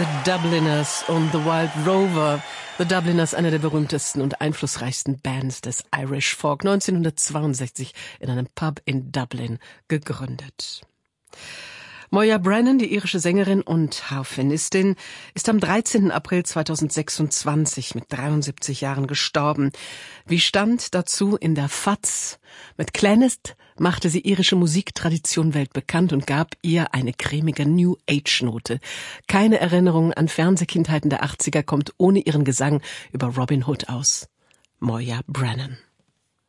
Dubliners und The Wild Rover. The Dubliners, einer der berühmtesten und einflussreichsten Bands des Irish Folk, 1962 in einem Pub in Dublin gegründet. Moya Brennan, die irische Sängerin und Harfenistin, ist am 13. April 2026 mit 73 Jahren gestorben. Wie stand dazu in der FAZ? Mit Clannist machte sie irische Musiktradition weltbekannt und gab ihr eine cremige New Age-Note. Keine Erinnerung an Fernsehkindheiten der 80er kommt ohne ihren Gesang über Robin Hood aus. Moya Brennan.